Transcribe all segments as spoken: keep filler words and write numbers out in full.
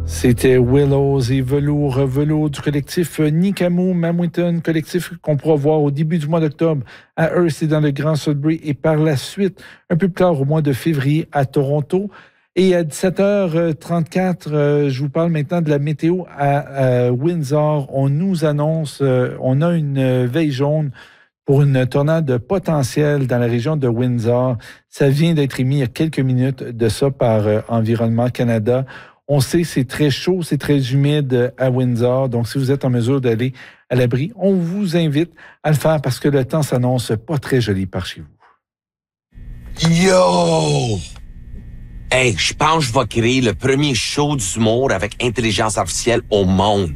C'était Willows et Velours, Velours du collectif Nikamu Mamuiton, collectif qu'on pourra voir au début du mois d'octobre à Hearst et dans le Grand Sudbury et par la suite, un peu plus tard au mois de février à Toronto. Et à dix-sept heures trente-quatre, euh, je vous parle maintenant de la météo à, à Windsor. On nous annonce, euh, on a une veille jaune pour une tornade potentielle dans la région de Windsor. Ça vient d'être émis il y a quelques minutes de ça par euh, Environnement Canada. On sait que c'est très chaud, c'est très humide à Windsor. Donc, si vous êtes en mesure d'aller à l'abri, on vous invite à le faire parce que le temps s'annonce pas très joli par chez vous. Yo! Hey, je pense que je vais créer le premier show d'humour avec intelligence artificielle au monde.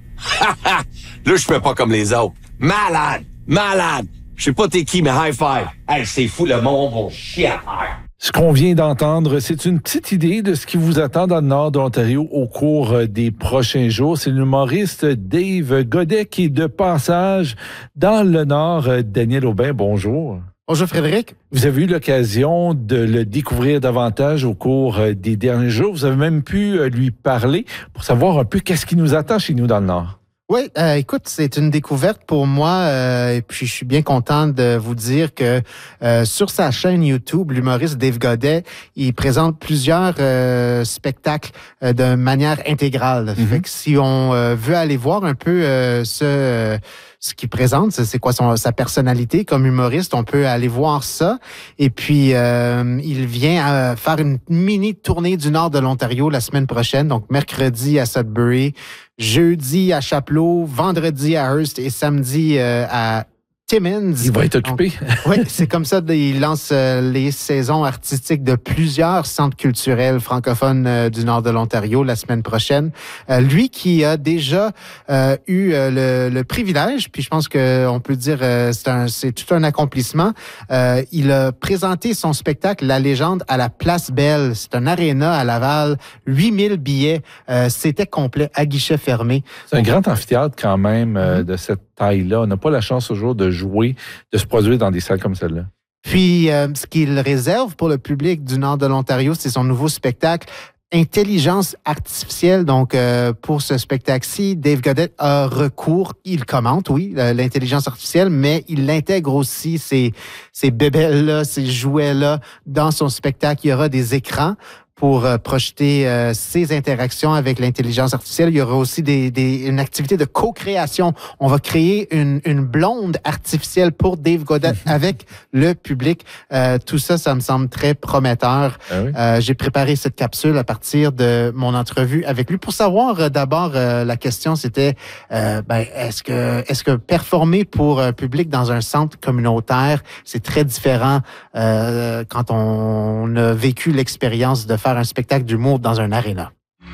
Là, je fais pas comme les autres. Malade! Malade! Je sais pas t'es qui, mais high five! Hey, c'est fou, le monde va chier à terre. Ce qu'on vient d'entendre, c'est une petite idée de ce qui vous attend dans le nord de l'Ontario au cours des prochains jours. C'est l'humoriste Dave Godet qui est de passage dans le nord. Daniel Aubin, bonjour. Bonjour Frédéric. Vous avez eu l'occasion de le découvrir davantage au cours des derniers jours. Vous avez même pu lui parler pour savoir un peu qu'est-ce qui nous attend chez nous dans le nord. Oui, euh, écoute, c'est une découverte pour moi euh, et puis je suis bien content de vous dire que euh, sur sa chaîne YouTube, l'humoriste Dave Godet, il présente plusieurs euh, spectacles euh, de manière intégrale. Mm-hmm. Fait que si on euh, veut aller voir un peu euh, ce euh, ce qu'il présente, c'est quoi son, sa personnalité comme humoriste, on peut aller voir ça. Et puis, euh, il vient à faire une mini tournée du nord de l'Ontario la semaine prochaine, donc mercredi à Sudbury, jeudi à Chapleau, vendredi à Hearst et samedi euh, à Timmins. Il va être occupé. Oui, c'est comme ça qu'il lance euh, les saisons artistiques de plusieurs centres culturels francophones euh, du nord de l'Ontario la semaine prochaine. Euh, lui qui a déjà euh, eu euh, le, le privilège, puis je pense qu'on peut dire euh, c'est, un, c'est tout un accomplissement, euh, il a présenté son spectacle La Légende à la Place Belle. C'est un aréna à Laval, huit mille billets. Euh, c'était complet, à guichet fermé. C'est un grand amphithéâtre quand même euh, mm-hmm. de cette taille-là. On n'a pas la chance toujours de jouer, de se produire dans des salles comme celle-là. Puis, euh, ce qu'il réserve pour le public du nord de l'Ontario, c'est son nouveau spectacle Intelligence artificielle. Donc, euh, pour ce spectacle-ci, Dave Godet a recours, il commente, oui, l'intelligence artificielle, mais il intègre aussi ces, ces bébelles-là, ces jouets-là dans son spectacle. Il y aura des écrans pour euh, projeter euh, ces interactions avec l'intelligence artificielle. Il y aura aussi des, des, une activité de co-création. On va créer une, une blonde artificielle pour Dave Godet avec le public. Euh, tout ça, ça me semble très prometteur. Ah oui? euh, j'ai préparé cette capsule à partir de mon entrevue avec lui. Pour savoir, euh, d'abord, euh, la question, c'était euh, ben, est-ce que, est-ce que performer pour un public dans un centre communautaire, c'est très différent euh, quand on, on a vécu l'expérience de faire un spectacle d'humour dans un aréna.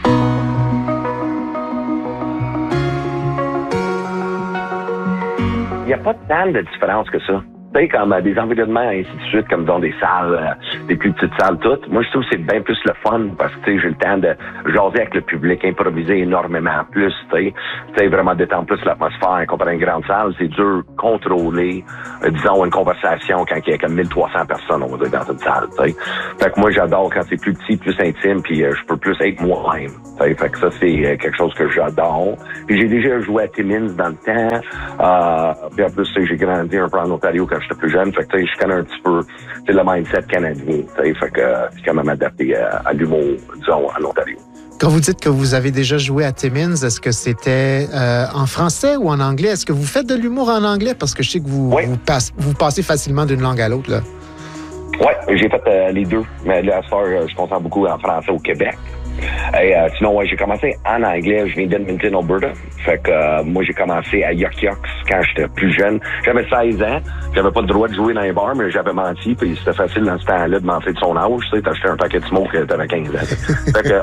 Il n'y a pas tant de différence que ça. Tu sais, comme euh, des environnements, ainsi de suite, comme dans des salles, euh, des plus petites salles, toutes. Moi, je trouve que c'est bien plus le fun parce que, tu sais, j'ai le temps de jaser avec le public, improviser énormément plus, tu sais. Tu sais, vraiment détendre plus l'atmosphère. Comparé à une grande salle, c'est dur de contrôler, euh, disons, une conversation quand il y a comme mille trois cents personnes, on va dire, dans une salle, tu sais. Fait que moi, j'adore quand c'est plus petit, plus intime, puis euh, je peux plus être moi-même, tu sais. Fait que ça, c'est euh, quelque chose que j'adore. Puis j'ai déjà joué à Timmins dans le temps. Euh, puis en plus, tu sais, j'ai grandi un peu en Ontario quand j'étais plus jeune, fait que je connais un petit peu le mindset canadien, fait que euh, c'est quand même adapté à, à l'humour, disons, en Ontario. Quand vous dites que vous avez déjà joué à Timmins, est-ce que c'était euh, en français ou en anglais? Est-ce que vous faites de l'humour en anglais? Parce que je sais que vous, oui. vous, passe, vous passez facilement d'une langue à l'autre, là. Oui, j'ai fait euh, les deux, mais là, à ce soir, je suis content beaucoup en français au Québec. Et euh, sinon, ouais, j'ai commencé en anglais. Je viens d'Edmonton, Alberta. Fait que euh, moi, j'ai commencé à Yuck Yucks quand j'étais plus jeune. J'avais seize ans. J'avais pas le droit de jouer dans les bars, mais j'avais menti. Puis c'était facile dans ce temps-là de mentir de son âge. Tu sais, t'achetais un paquet de smoke quand t'avais quinze ans. Fait que...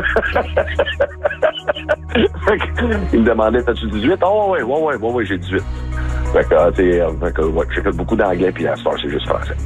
fait que... Il me demandait, t'as-tu dix-huit? Oh, ouais, ouais, ouais, ouais, ouais, j'ai dix-huit. Fait que, euh, fait que ouais, j'ai fait beaucoup d'anglais, puis à ce soir, c'est juste français.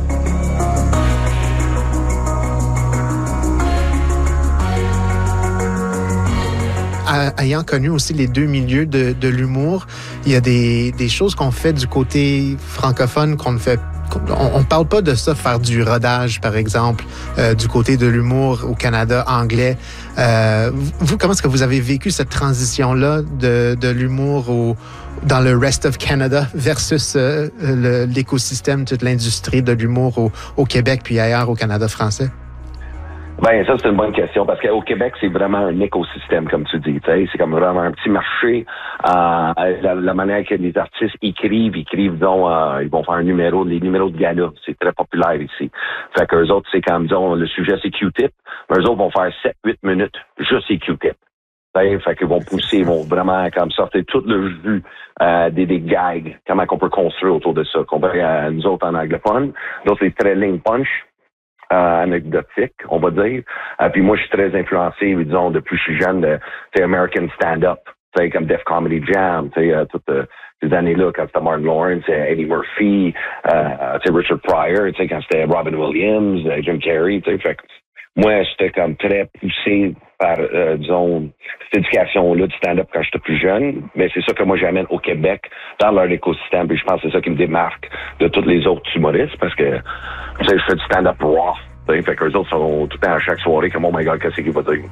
Ayant connu aussi les deux milieux de, de l'humour, il y a des, des choses qu'on fait du côté francophone qu'on ne fait on, on parle pas de ça, faire du rodage, par exemple, euh, du côté de l'humour au Canada anglais. Euh, vous, comment est-ce que vous avez vécu cette transition-là de, de l'humour au, dans le rest of Canada versus euh, le, l'écosystème, toute l'industrie de l'humour au, au Québec puis ailleurs au Canada français? Ben, ça, c'est une bonne question, parce qu'au Québec, c'est vraiment un écosystème, comme tu dis, tu sais. C'est comme vraiment un petit marché. Euh, la, la manière que les artistes écrivent, écrivent, disons, euh, ils vont faire un numéro, les numéros de gala. C'est très populaire ici. Fait qu'eux autres, c'est comme, disons, le sujet, c'est Q-tip. Mais eux autres vont faire sept huit minutes, juste les Q-tip. Fait qu'ils vont pousser, ils vont vraiment comme sortir tout le jus euh, des, des gags, comment qu'on peut construire autour de ça. Comparé à nous autres en anglophone. D'autres, c'est très ligne punch. Euh, anecdotique, on va dire. Euh, puis moi, je suis très influencé, disons, depuis que je suis jeune, de American stand-up, comme Def Comedy Jam, euh, toutes euh, ces années-là, quand c'était Martin Lawrence, Eddie Murphy, euh, Richard Pryor, quand c'était Robin Williams, Jim Carrey. Fait que moi, j'étais comme très poussé par, euh, disons, cette éducation-là du stand-up quand j'étais plus jeune. Mais c'est ça que moi, j'amène au Québec, dans leur écosystème. Puis je pense que c'est ça qui me démarque de tous les autres humoristes, parce que, tu sais, je fais du stand-up raw. Fait qu'eux autres sont tout le temps à chaque soirée comme, oh my god, qu'est-ce qu'il va dire?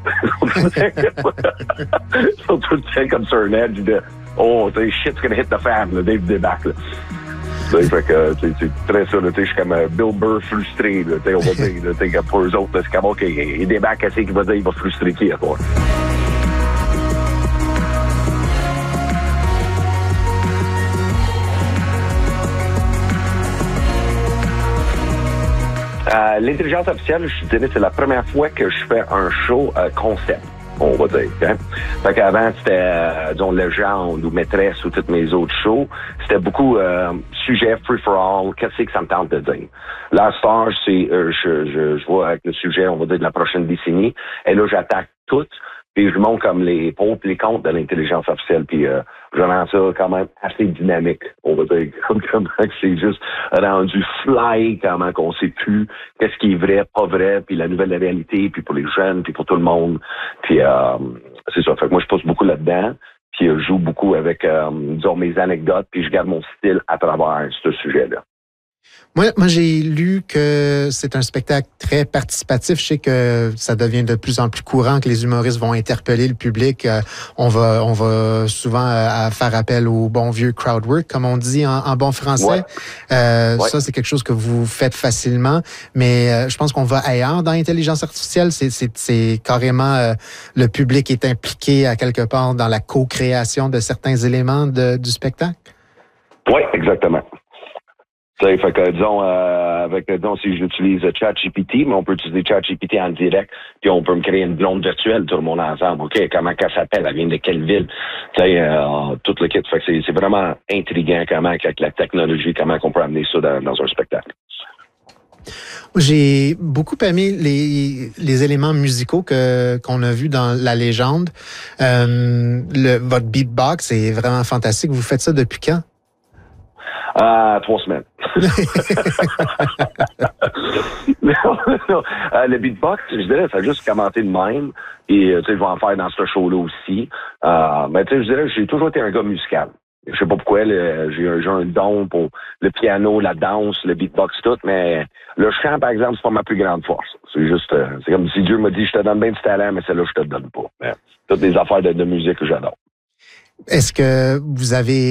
Ils sont tout le temps comme sur un edge de, oh, tu sais, shit's gonna hit the fan, le Dave débarque, là. Fait que, c'est très ça, je suis comme Bill Burr frustré, là, on va dire, là, comme pour eux autres, c'est comme, OK, il débarque, qu'est-ce qu'il va dire, il va frustrer qui, à toi? Euh, l'intelligence artificielle, je dirais, c'est la première fois que je fais un show euh, concept, on va dire. Hein? Fait qu'avant, c'était, euh, disons, Légende ou Maîtresse ou tous mes autres shows. C'était beaucoup euh, sujet free-for-all, qu'est-ce que ça me tente de dire. La star, c'est, euh, je, je, je vois avec le sujet, on va dire, de la prochaine décennie. Et là, j'attaque tout. Puis je montre comme les pour et les contre de l'intelligence artificielle. Puis euh, je rends ça quand même assez dynamique, on va dire. Comme comment c'est juste rendu fly, comment qu'on sait plus qu'est-ce qui est vrai, pas vrai, puis la nouvelle réalité, puis pour les jeunes, puis pour tout le monde. Puis euh, c'est ça. Fait que moi, je pousse beaucoup là-dedans. Puis euh, je joue beaucoup avec, euh, disons, mes anecdotes, puis je garde mon style à travers ce sujet-là. Moi, moi, j'ai lu que c'est un spectacle très participatif. Je sais que ça devient de plus en plus courant que les humoristes vont interpeller le public. Euh, on va, on va souvent euh, faire appel au bon vieux crowd work, comme on dit en, en bon français. Ouais. Euh, ouais. Ça, c'est quelque chose que vous faites facilement. Mais euh, je pense qu'on va ailleurs dans l'intelligence artificielle. C'est, c'est, c'est carrément euh, le public est impliqué à quelque part dans la co-création de certains éléments de, du spectacle. Oui, exactement. Fait que, disons, euh, avec, disons, si j'utilise ChatGPT, mais on peut utiliser ChatGPT en direct, puis on peut me créer une blonde virtuelle, tout le monde ensemble. OK, comment qu'elle s'appelle? Elle vient de quelle ville? Tu sais, euh, tout le kit. Fait que c'est, c'est vraiment intriguant comment, avec la technologie, comment on peut amener ça dans, dans un spectacle. J'ai beaucoup aimé les, les éléments musicaux que, qu'on a vus dans La Légende. Euh, le, votre beatbox est vraiment fantastique. Vous faites ça depuis quand? Euh, trois semaines. non, non. Euh, le beatbox, je dirais, ça a juste commencé de même. Et, tu sais, je vais en faire dans ce show-là aussi. Euh, mais, tu sais, je dirais, j'ai toujours été un gars musical. Je sais pas pourquoi, le, j'ai, un, j'ai un don pour le piano, la danse, le beatbox, tout. Mais le chant, par exemple, c'est pas ma plus grande force. C'est juste, euh, c'est comme si Dieu m'a dit, je te donne bien du talent, mais celle-là, je te le donne pas. Mais, toutes les affaires de, de musique que j'adore. Est-ce que vous avez